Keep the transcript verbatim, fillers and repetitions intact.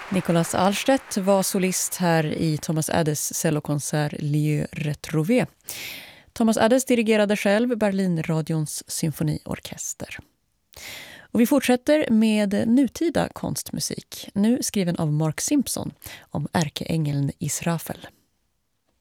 Nicolas Alstedt var solist här i Thomas Addes cellokonsert Lieu Retrouvé. Thomas Addes dirigerade själv Berlinradions symfoniorkester. Och vi fortsätter med nutida konstmusik, nu skriven av Mark Simpson om ärkeängeln Israfel.